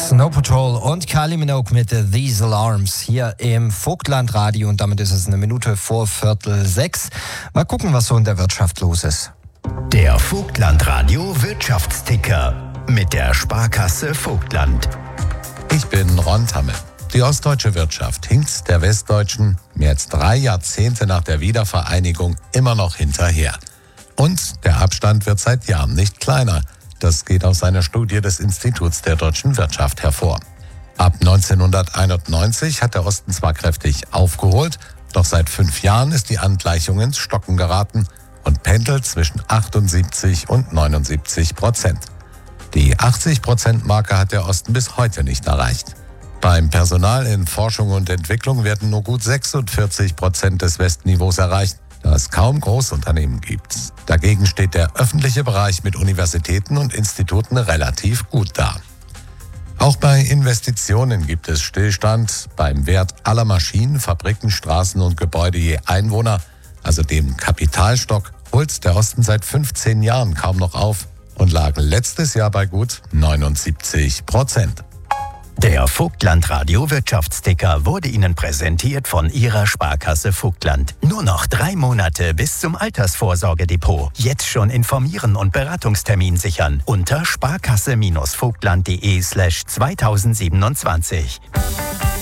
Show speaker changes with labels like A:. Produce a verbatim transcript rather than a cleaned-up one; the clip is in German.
A: Snow Patrol und Kylie Minogue mit These Alarms hier im Vogtlandradio und damit ist es eine Minute vor Viertel sechs. Mal gucken, was so in der Wirtschaft los ist.
B: Der Vogtlandradio Wirtschaftsticker mit der Sparkasse Vogtland.
C: Ich bin Ron Tammel. Die ostdeutsche Wirtschaft hinkt der westdeutschen mehr als drei Jahrzehnte nach der Wiedervereinigung immer noch hinterher. Und der Abstand wird seit Jahren nicht kleiner. Das geht aus einer Studie des Instituts der deutschen Wirtschaft hervor. Ab neunzehnhunderteinundneunzig hat der Osten zwar kräftig aufgeholt, doch seit fünf Jahren ist die Angleichung ins Stocken geraten und pendelt zwischen achtundsiebzig und neunundsiebzig Prozent. Die achtzig Prozent Marke hat der Osten bis heute nicht erreicht. Beim Personal in Forschung und Entwicklung werden nur gut sechsundvierzig Prozent des Westniveaus erreicht, da es kaum Großunternehmen gibt. Dagegen steht der öffentliche Bereich mit Universitäten und Instituten relativ gut da. Auch bei Investitionen gibt es Stillstand. Beim Wert aller Maschinen, Fabriken, Straßen und Gebäude je Einwohner, also dem Kapitalstock, holt der Osten seit fünfzehn Jahren kaum noch auf und lag letztes Jahr bei gut neunundsiebzig Prozent.
B: Der Vogtlandradio Wirtschaftsticker wurde Ihnen präsentiert von Ihrer Sparkasse Vogtland. Nur noch drei Monate bis zum Altersvorsorgedepot. Jetzt schon informieren und Beratungstermin sichern unter sparkasse-vogtland.de slash zweitausendsiebenundzwanzig.